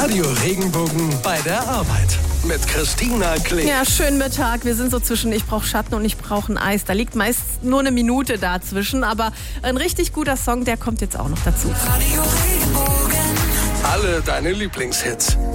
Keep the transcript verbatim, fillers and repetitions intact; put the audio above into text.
Radio Regenbogen bei der Arbeit mit Christina Klee. Ja, schönen Mittag. Wir sind so zwischen ich brauche Schatten und ich brauche ein Eis. Da liegt meist nur eine Minute dazwischen, aber ein richtig guter Song, der kommt jetzt auch noch dazu. Radio Regenbogen. Alle deine Lieblingshits.